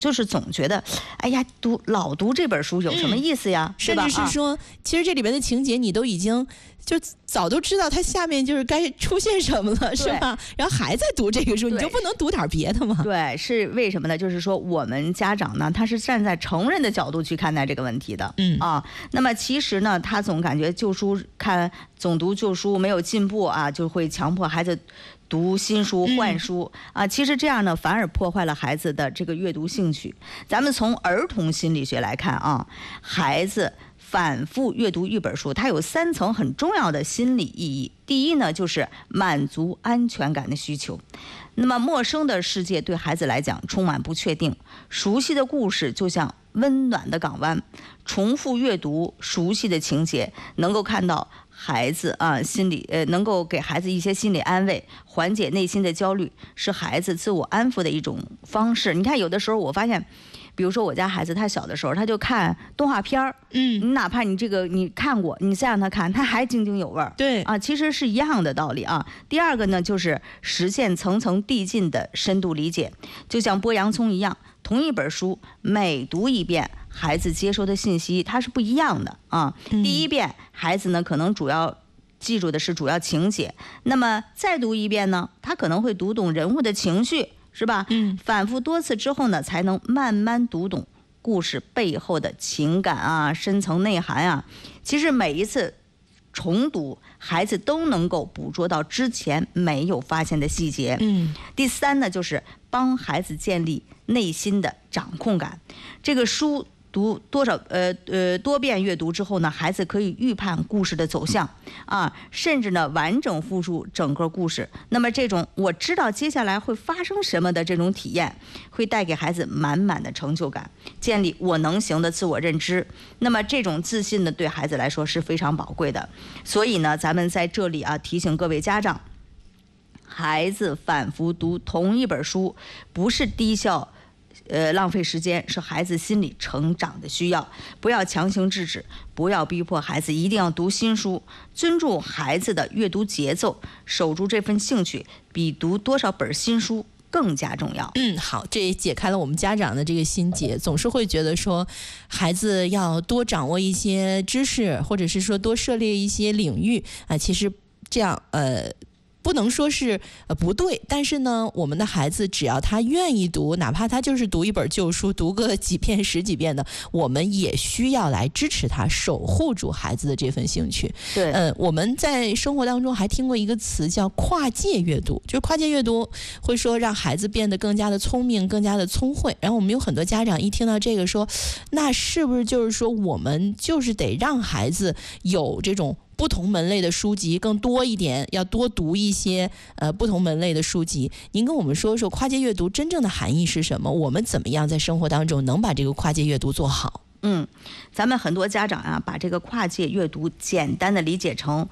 就是总觉得，哎呀，老读这本书有什么意思呀？ 甚至是说，其实这里边的情节你都已经就早都知道，它下面就是该出现什么了，是吧？然后还在读这个书，你就不能读点别的吗？ 对，是为什么呢？就是说，我们家长呢，他是站在成人的角度去看待这个问题的，那么其实呢，他总感觉旧书总读旧书没有进步啊，就会强迫孩子读新书换书其实这样呢反而破坏了孩子的这个阅读兴趣。咱们从儿童心理学来看孩子反复阅读一本书，它有3层很重要的心理意义。第一呢，就是满足安全感的需求。那么陌生的世界对孩子来讲充满不确定，熟悉的故事就像温暖的港湾，重复阅读熟悉的情节，能够看到孩子心理能够给孩子一些心理安慰，缓解内心的焦虑，是孩子自我安抚的一种方式。你看，有的时候我发现，比如说我家孩子他小的时候他就看动画片儿，你哪怕你这个你看过，你再让他看，他还津津有味儿。 对其实是一样的道理第二个呢，就是实现层层递进的深度理解，就像剥洋葱一样，同一本书每读一遍，孩子接收的信息它是不一样的第一遍孩子呢可能主要记住的是主要情节，那么再读一遍呢，他可能会读懂人物的情绪，是吧？反复多次之后呢，才能慢慢读懂故事背后的情感深层内涵其实每一次重读，孩子都能够捕捉到之前没有发现的细节。第三呢，就是帮孩子建立内心的掌控感。这个书读多少多遍阅读之后呢，孩子可以预判故事的走向甚至呢完整复述整个故事。那么这种我知道接下来会发生什么的这种体验，会带给孩子满满的成就感，建立我能行的自我认知。那么这种自信呢，对孩子来说是非常宝贵的。所以呢，咱们在这里提醒各位家长，孩子反复读同一本书不是低效浪费时间，是孩子心理成长的需要。不要强行制止，不要逼迫孩子一定要读新书，尊重孩子的阅读节奏，守住这份兴趣，比读多少本新书更加重要。 好，这也解开了我们家长的这个心结，总是会觉得说孩子要多掌握一些知识，或者是说多涉猎一些领域其实这样不能说是不对，但是呢，我们的孩子只要他愿意读，哪怕他就是读一本旧书，读个几遍10几遍的，我们也需要来支持他，守护住孩子的这份兴趣。 对， 我们在生活当中还听过一个词叫跨界阅读，就是跨界阅读会说让孩子变得更加的聪明，更加的聪慧。然后我们有很多家长一听到这个说，那是不是就是说我们就是得让孩子有这种不同门类的书籍更多一点，要多读一些不同门类的书籍。您跟我们说说跨界阅读真正的含义是什么？我们怎么样在生活当中能把这个跨界阅读做好？ 咱们很多家长把这个跨界阅读简单的理解成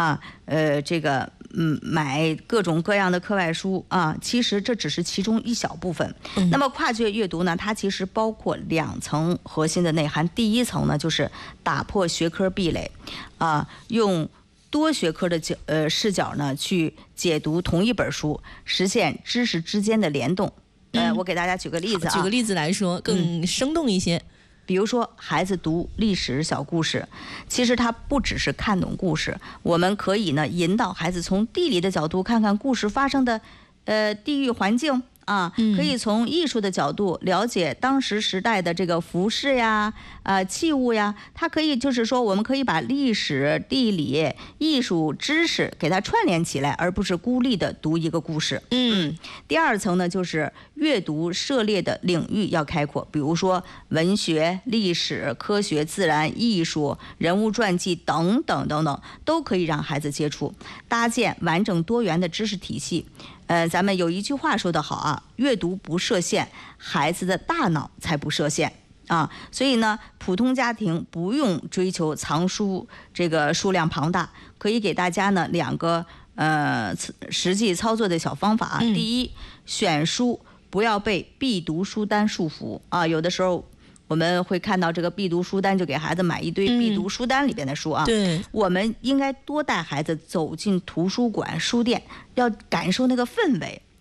买各种各样的课外书其实这只是其中一小部分。那么跨界阅读呢，它其实包括2层核心的内涵。第一层呢，就是打破学科壁垒用多学科的视角呢去解读同一本书，实现知识之间的联动。我给大家举个例子举个例子来说更生动一些。 比如说孩子读历史小故事，其实他不只是看懂故事，我们可以呢引导孩子从地理的角度看看故事发生的地域环境可以从艺术的角度了解当时时代的这个服饰呀器物呀。它可以就是说我们可以把历史、地理、艺术知识给它串联起来，而不是孤立的读一个故事。第二层呢，就是阅读涉猎的领域要开阔，比如说文学、历史、科学、自然、艺术、人物传记等等等等，都可以让孩子接触，搭建完整多元的知识体系。咱们有一句话说得好阅读不设限，孩子的大脑才不设限所以呢，普通家庭不用追求藏书这个数量庞大，可以给大家呢2个实际操作的小方法第一，选书不要被必读书单束缚有的时候我们会看到这个必读书单，就给孩子买一堆必读书单里边的书对， 我们应该多带孩子走进图书馆、书店，要感受那个氛围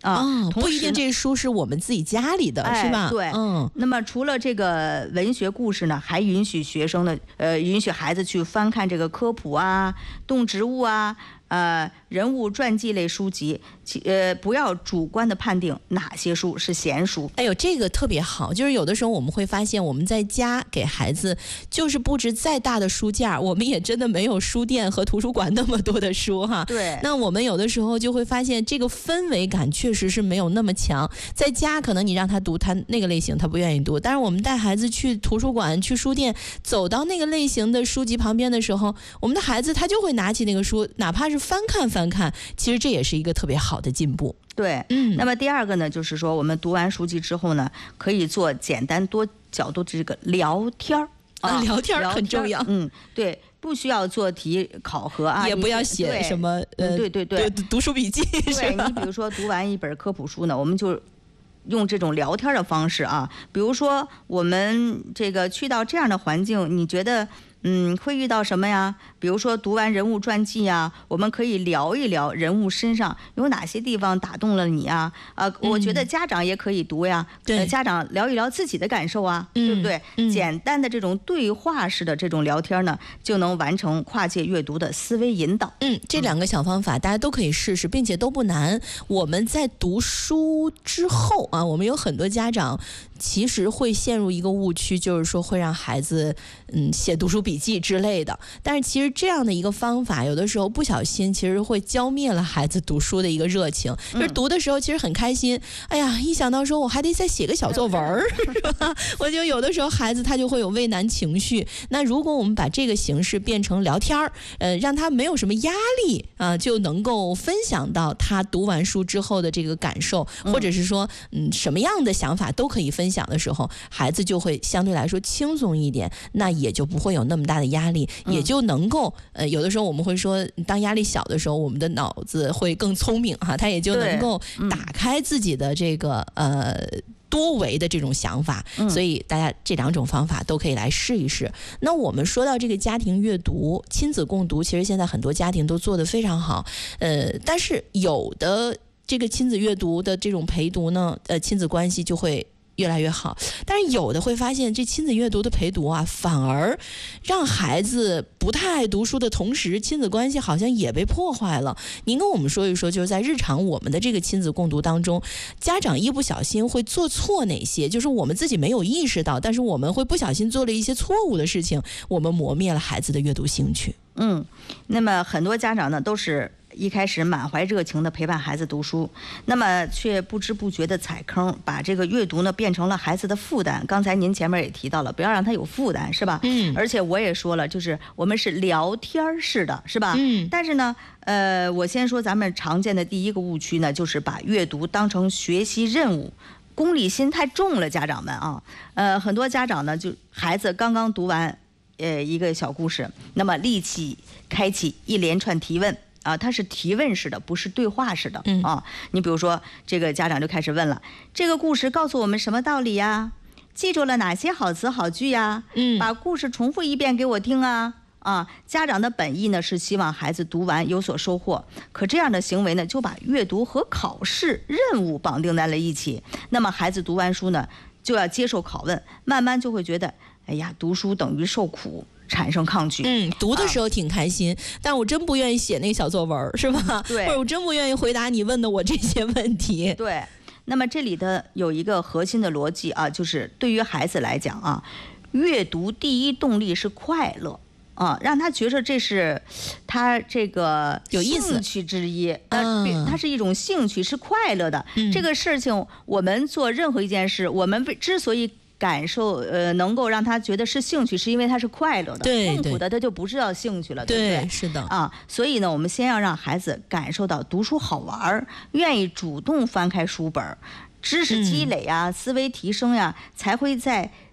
啊。 不一定这书是我们自己家里的，是吧？ 对，那么除了这个文学故事呢，还允许学生呢，允许孩子去翻看这个科普啊、动植物啊。人物传记类书籍，不要主观的判定哪些书是闲书。 哎呦，这个特别好，就是有的时候我们会发现，我们在家给孩子就是布置再大的书架，我们也真的没有书店和图书馆那么多的书哈。 对。 那我们有的时候就会发现，这个氛围感确实是没有那么强。在家可能你让他读他那个类型，他不愿意读，但是我们带孩子去图书馆、去书店，走到那个类型的书籍旁边的时候，我们的孩子他就会拿起那个书，哪怕是翻看，其实这也是一个特别好的进步。 对，那么第二个呢，就是说我们读完书籍之后呢，可以做简单多角度这个聊天聊天很重要。 对，不需要做题考核啊， 也不要写什么对读书笔记。 对，你比如说读完一本科普书呢，我们就用这种聊天的方式啊，比如说我们这个去到这样的环境，你觉得会遇到什么呀？比如说读完人物传记啊，我们可以聊一聊人物身上有哪些地方打动了你啊？我觉得家长也可以读呀，家长聊一聊自己的感受啊，对不对？简单的这种对话式的这种聊天呢，就能完成跨界阅读的思维引导。 这两个小方法大家都可以试试，并且都不难。我们在读书之后啊，我们有很多家长其实会陷入一个误区，就是说会让孩子写读书笔记之类的。但是其实这样的一个方法，有的时候不小心其实会浇灭了孩子读书的一个热情。就是读的时候其实很开心，哎呀，一想到说我还得再写个小作文是吧？我觉得有的时候孩子他就会有畏难情绪。那如果我们把这个形式变成聊天让他没有什么压力啊，就能够分享到他读完书之后的这个感受，或者是说什么样的想法都可以分享的时候，孩子就会相对来说轻松一点，那也就不会有那么大的压力，也就能够有的时候我们会说，当压力小的时候，我们的脑子会更聪明哈，他也就能够打开自己的这个多维的这种想法，所以大家这两种方法都可以来试一试。那我们说到这个家庭阅读、亲子共读，其实现在很多家庭都做得非常好，但是有的这个亲子阅读的这种陪读呢，亲子关系就会越来越好，但是有的会发现这亲子阅读的陪读啊，反而让孩子不太爱读书的同时，亲子关系好像也被破坏了。您跟我们说一说，就是在日常我们的这个亲子共读当中，家长一不小心会做错哪些，就是我们自己没有意识到，但是我们会不小心做了一些错误的事情，我们磨灭了孩子的阅读兴趣。 那么很多家长呢都是一开始满怀热情的陪伴孩子读书，那么却不知不觉的踩坑，把这个阅读呢变成了孩子的负担。刚才您前面也提到了，不要让他有负担，是吧？而且我也说了，就是我们是聊天式的，是吧？但是呢，我先说咱们常见的第一个误区呢，就是把阅读当成学习任务。功利心太重了，家长们啊，很多家长呢，就孩子刚刚读完一个小故事，那么立即开启一连串提问。它是提问式的，不是对话式的啊。你比如说，这个家长就开始问了：这个故事告诉我们什么道理呀？记住了哪些好词好句呀？把故事重复一遍给我听啊！家长的本意呢是希望孩子读完有所收获，可这样的行为呢，就把阅读和考试任务绑定在了一起。那么孩子读完书呢，就要接受拷问，慢慢就会觉得，哎呀，读书等于受苦。产生抗拒。 读的时候挺开心，但我真不愿意写那个小作文，是吧？ 对， 或者我真不愿意回答你问的我这些问题。 对，那么这里的有一个核心的逻辑啊，就是对于孩子来讲啊，阅读第一动力是快乐让他觉着这是他这个有意思兴趣之一，它是一种兴趣，是快乐的。这个事情我们做任何一件事，我们之所以感受能够让他觉得是兴趣，是因为他是快乐的。 对， 痛苦的他就不是要兴趣了， 对不对？ 是的所以呢，我们先要让孩子感受到读书好玩，愿意主动翻开书本，知识积累啊，思维提升呀，才会在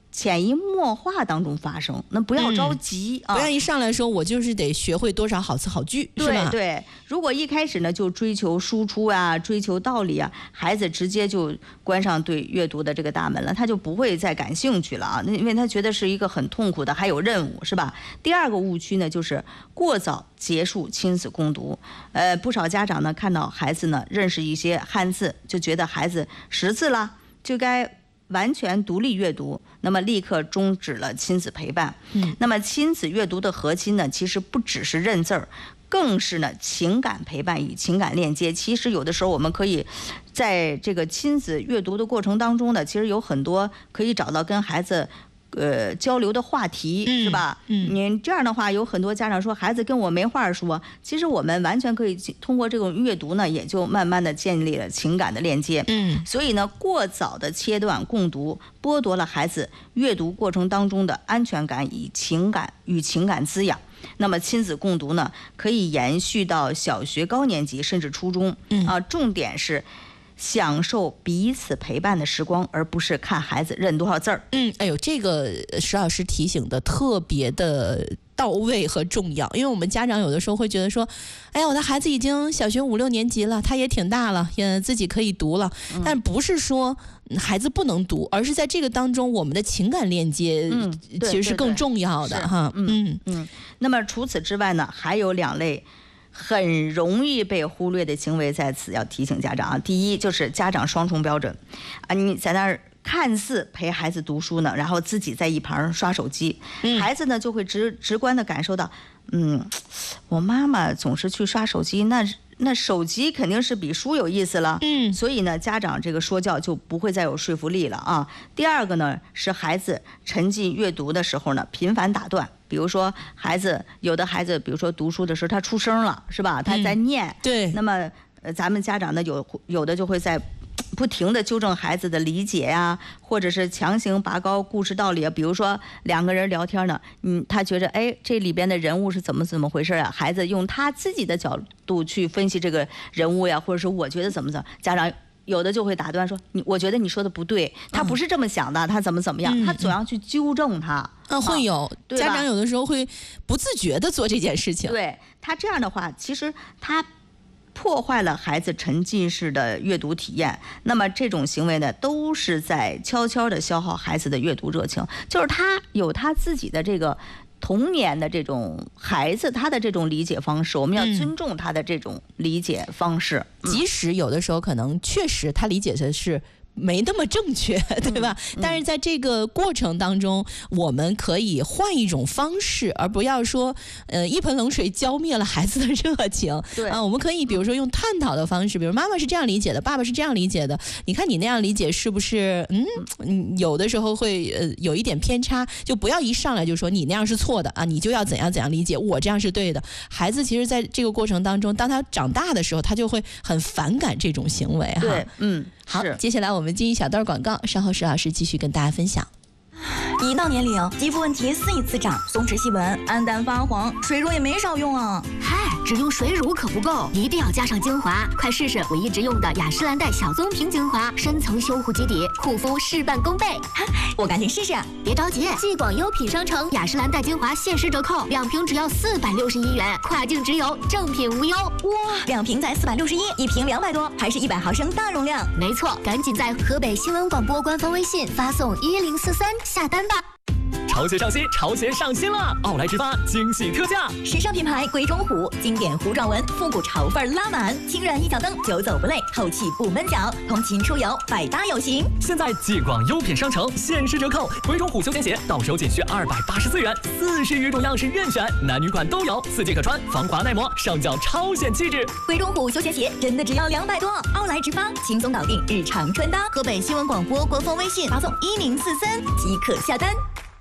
潜移默化当中发生，那不要着急啊， 不要一上来说我就是得学会多少好词好句，是吧？ 对，如果一开始呢就追求输出啊，追求道理啊，孩子直接就关上对阅读的这个大门了，他就不会再感兴趣了啊，因为他觉得是一个很痛苦的，还有任务，是吧？第二个误区呢，就是过早结束亲子共读。不少家长呢看到孩子呢认识一些汉字，就觉得孩子识字了，就该完全独立阅读，那么立刻终止了亲子陪伴。那么亲子阅读的核心呢，其实不只是认字儿，更是呢情感陪伴与情感链接。其实有的时候我们可以在这个亲子阅读的过程当中呢，其实有很多可以找到跟孩子交流的话题，是吧？你这样的话，有很多家长说孩子跟我没话说，其实我们完全可以通过这种阅读呢，也就慢慢的建立了情感的链接。所以呢，过早的切断共读，剥夺了孩子阅读过程当中的安全感与情感滋养。那么亲子共读呢，可以延续到小学高年级甚至初中。重点是享受彼此陪伴的时光，而不是看孩子认多少字儿。 哎呦，这个石老师提醒的特别的到位和重要，因为我们家长有的时候会觉得说，哎呀，我的孩子已经小学5、6年级了，他也挺大了，也自己可以读了，但不是说孩子不能读，而是在这个当中，我们的情感链接其实是更重要的哈。 那么除此之外呢，还有2类很容易被忽略的行为，在此要提醒家长啊。第一，就是家长双重标准啊，你在那儿看似陪孩子读书呢，然后自己在一旁刷手机，孩子呢就会直观的感受到，我妈妈总是去刷手机，那手机肯定是比书有意思了。所以呢，家长这个说教就不会再有说服力了啊。第二个呢，是孩子沉浸阅读的时候呢，频繁打断。比如说有的孩子，比如说读书的时候他出声了，是吧？他在念。 对。 那么咱们家长呢，有的就会在不停地纠正孩子的理解呀，或者是强行拔高故事道理啊。比如说2个人聊天呢，他觉着这里边的人物是怎么回事啊？孩子用他自己的角度去分析这个人物呀，或者是我觉得怎么，家长有的就会打断说，我觉得你说的不对，他不是这么想的，他怎么样，他总要去纠正他。 会有家长有的时候会不自觉地做这件事情。 对，他这样的话，其实他破坏了孩子沉浸式的阅读体验。那么这种行为呢，都是在悄悄地消耗孩子的阅读热情。就是他有他自己的这个童年的这种孩子，他的这种理解方式，我们要尊重他的这种理解方式。 即使有的时候可能确实他理解的是没那么正确，对吧？但是在这个过程当中，我们可以换一种方式，而不要说一盆冷水浇灭了孩子的热情。 对我们可以比如说用探讨的方式，比如妈妈是这样理解的，爸爸是这样理解的，你看你那样理解是不是有的时候会有一点偏差，就不要一上来就说你那样是错的啊，你就要怎样理解，我这样是对的。孩子其实在这个过程当中，当他长大的时候，他就会很反感这种行为哈。 对， 好，接下来我们进一小段广告，稍后石老师继续跟大家分享。 一到年龄，肌肤问题肆意滋长，松弛细纹，暗淡发黄，水乳也没少用啊。 嗨，只用水乳可不够，一定要加上精华。快试试我一直用的雅诗兰黛小棕瓶精华，深层修护基底，护肤事半功倍。 我赶紧试试。 别着急，继广优品商城雅诗兰黛精华限时折扣，2瓶只要461元，跨境直邮，正品无忧。 哇，2瓶才461，一瓶200多，还是100毫升大容量。 没错，赶紧在河北新闻广播官方微信发送1043下单吧。 潮鞋上新，潮鞋上新了！奥莱直发惊喜特价， 时尚品牌鬼冢虎，经典糊状纹，复古潮范拉满，轻软一脚蹬，久走不累，透气不闷脚，通勤出游百搭有型。 现在继广优品商城限时折扣，鬼冢虎休闲鞋到手仅需284元，40余种样式任选，男女款都有，4季可穿，防滑耐磨，上脚超显气质。 鬼冢虎休闲鞋真的只要200多，奥莱直发轻松搞定日常穿搭。河北新闻广播官方微信发送1043即可下单。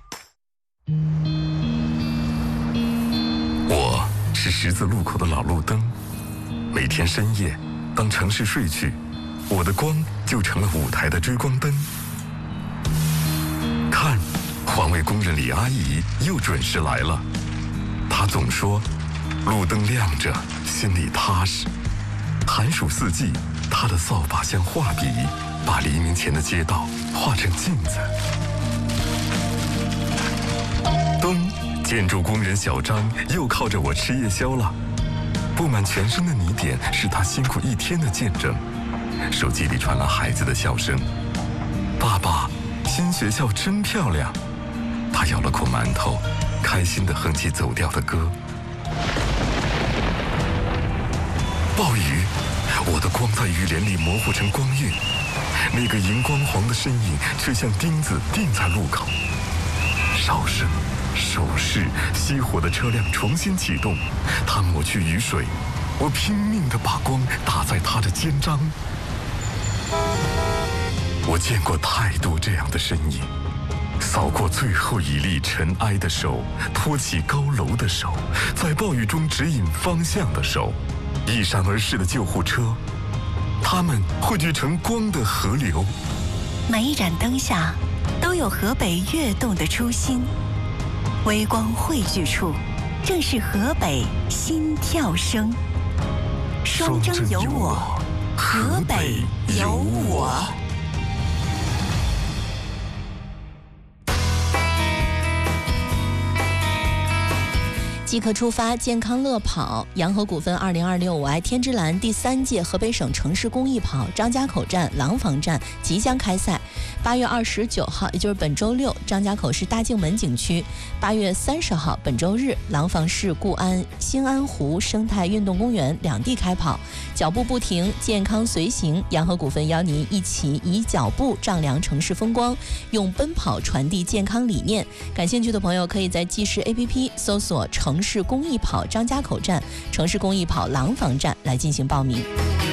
我是十字路口的老路灯，每天深夜，当城市睡去，我的光就成了舞台的追光灯。看，环卫工人李阿姨又准时来了。她总说，路灯亮着，心里踏实。寒暑四季，她的扫把像画笔，把黎明前的街道画成镜子。 建筑工人小张又靠着我吃夜宵了，布满全身的泥点是他辛苦一天的见证。手机里传来孩子的笑声：“爸爸，新学校真漂亮。”他咬了口馒头，开心地哼起走调的歌。暴雨，我的光在雨帘里模糊成光晕，那个荧光黄的身影却像钉子钉在路口。哨声、手势，熄火的车辆重新启动，他抹去雨水，我拼命地把光打在他的肩章。我见过太多这样的身影，扫过最后一粒尘埃的手，托起高楼的手，在暴雨中指引方向的手，一闪而逝的救护车，它们汇聚成光的河流。 每一盏灯下都有河北跃动的初心，微光汇聚处，正是河北心跳声。双征有我，河北有我。 即刻出发，健康乐跑。洋河股份2026我爱天之蓝第3届河北省城市公益跑张家口站、廊坊站即将开赛。8月29号，也就是本周六，张家口市大镜门景区；8月30号，本周日，廊坊市固安新安湖生态运动公园两地开跑。脚步不停，健康随行。洋河股份邀您一起以脚步丈量城市风光，用奔跑传递健康理念。感兴趣的朋友可以在即时 APP 搜索城市公益跑张家口站、城市公益跑廊坊站来进行报名。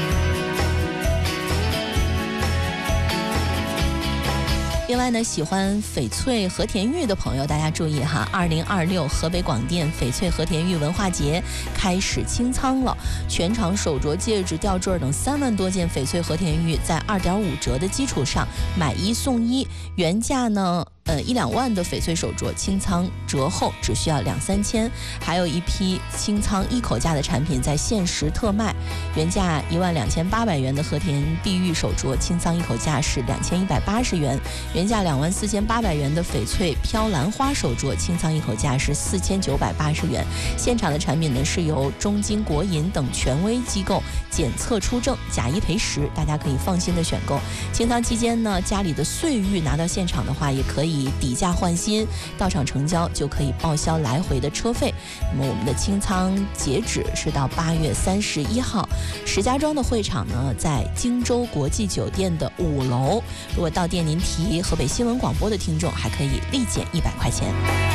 另外呢，喜欢翡翠和田玉的朋友，大家注意哈，2026河北广电翡翠和田玉文化节开始清仓了，全场手镯、戒指、吊坠等3万多件翡翠和田玉，在2.5折的基础上买1送1，原价呢1-2万的翡翠手镯清仓折后只需要2-3千，还有一批清仓1口价的产品在限时特卖，原价12800元的和田碧玉手镯清仓1口价是2180元，原价24800元的翡翠飘兰花手镯清仓1口价是4980元。现场的产品呢是由中金国银等权威机构检测出证，假一赔10，大家可以放心的选购。清仓期间呢，家里的碎玉拿到现场的话，也可以抵价换新，到场成交就可以报销来回的车费。那么我们的清仓截止是到8月31号，石家庄的会场呢在荆州国际酒店的5楼。如果到店您提河北新闻广播的听众，还可以立减100块钱。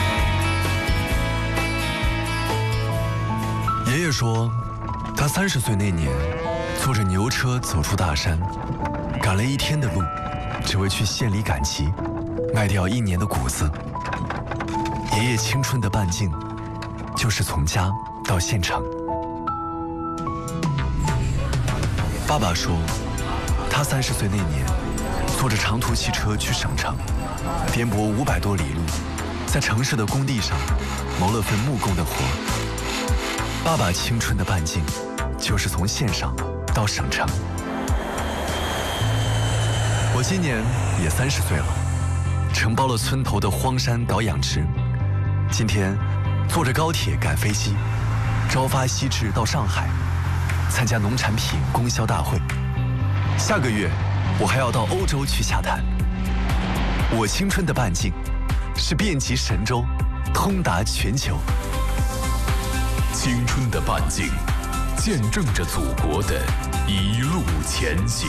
爷爷说，他30岁那年，坐着牛车走出大山，赶了1天的路，只为去县里赶集，卖掉1年的谷子。爷爷青春的半径，就是从家到县城。爸爸说，他30岁那年，坐着长途汽车去省城，颠簸500多里路，在城市的工地上谋了份木工的活。爸爸青春的半径，就是从县上到省城。我今年也30岁了，承包了村头的荒山搞养殖。今天坐着高铁赶飞机，朝发夕至到上海，参加农产品供销大会。下个月我还要到欧洲去洽谈。我青春的半径是遍及神州，通达全球。 青春的半径，见证着祖国的一路前行。